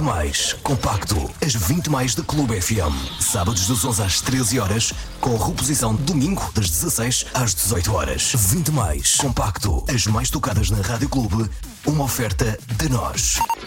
mais compacto. As 20 mais da Clube FM. Sábados das 11 às 13 horas, com reposição domingo das 16 às 18 horas. 20 mais compacto. As mais tocadas na Rádio Clube. Uma oferta de nós.